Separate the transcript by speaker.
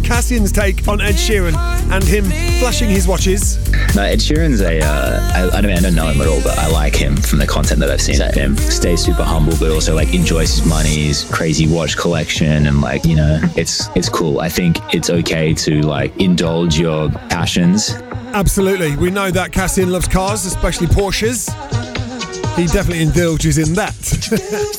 Speaker 1: Cassian's take on Ed Sheeran and him flashing his watches.
Speaker 2: No, Ed Sheeran's I don't know him at all, but I like him from the content that I've seen of him. Stays super humble, but also like enjoys his money, his crazy watch collection, and like, you know, it's cool. I think it's okay to like indulge your passions.
Speaker 1: Absolutely. We know that Cassian loves cars, especially Porsches. He definitely indulges in that.